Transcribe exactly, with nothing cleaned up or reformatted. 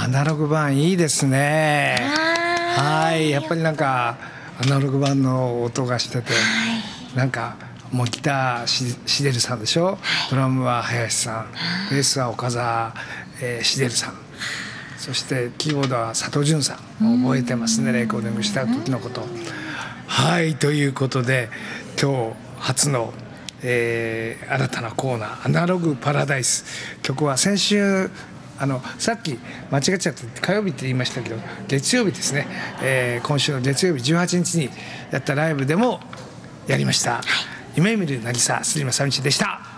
アナログ版いいですね。はい、やっぱりなんかアナログ版の音がしてて、なんかもうギターししでるさんでしょ、ドラムは林さん、ベースは岡澤、えー、しでるさん、そしてキーボードは佐藤潤さん。覚えてますね、レコーディングした時のこと。はい、ということで今日初の、えー、新たなコーナー、アナログパラダイス。曲は先週あのさっき間違っちゃって火曜日って言いましたけど、月曜日ですね、えー、今週の月曜日じゅうはちにちにやったライブでもやりました。夢見る渚、杉正道でした。